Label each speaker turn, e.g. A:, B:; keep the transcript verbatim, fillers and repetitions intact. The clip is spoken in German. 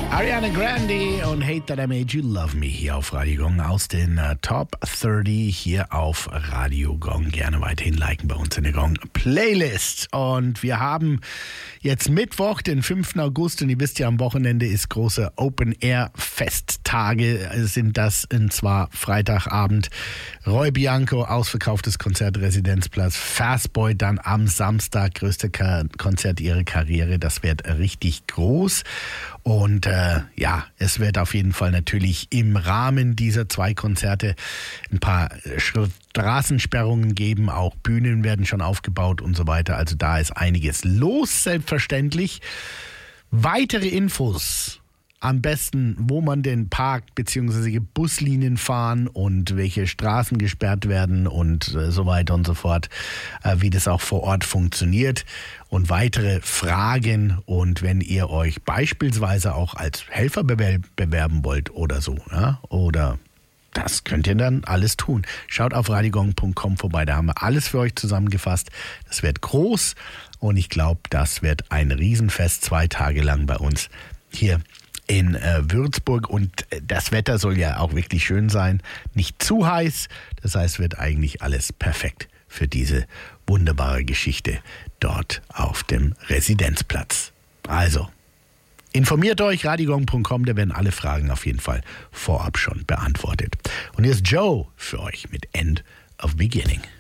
A: Ariana Grande und Hate That I Made You Love Me hier auf Radio Gong aus den uh, Top dreißig hier auf Radio Gong. Gerne weiterhin liken bei uns in der Gong Playlist. Und wir haben jetzt Mittwoch, den fünften August, und ihr wisst ja, am Wochenende ist große Open-Air-Festtage, sind das, und zwar Freitagabend Roy Bianco, ausverkauftes Konzert, Residenzplatz, Fastboy dann am Samstag, größte Ka- Konzert ihrer Karriere, das wird richtig groß. Und äh, ja, es wird auf jeden Fall natürlich im Rahmen dieser zwei Konzerte ein paar Straßensperrungen geben, auch Bühnen werden schon aufgebaut und so weiter. Also da ist einiges los, selbstverständlich. Weitere Infos, am besten, wo man denn parkt, beziehungsweise Buslinien fahren und welche Straßen gesperrt werden und äh, so weiter und so fort, äh, wie das auch vor Ort funktioniert und weitere Fragen. Und wenn ihr euch beispielsweise auch als Helfer bewer- bewerben wollt oder so, ja, oder das könnt ihr dann alles tun. Schaut auf radiogong punkt com vorbei, da haben wir alles für euch zusammengefasst. Das wird groß und ich glaube, das wird ein Riesenfest, zwei Tage lang bei uns hier in äh, Würzburg, und äh, das Wetter soll ja auch wirklich schön sein, nicht zu heiß, das heißt, wird eigentlich alles perfekt für diese wunderbare Geschichte dort auf dem Residenzplatz. Also, informiert euch, radiogong punkt com, da werden alle Fragen auf jeden Fall vorab schon beantwortet. Und hier ist Joe für euch mit End of Beginning.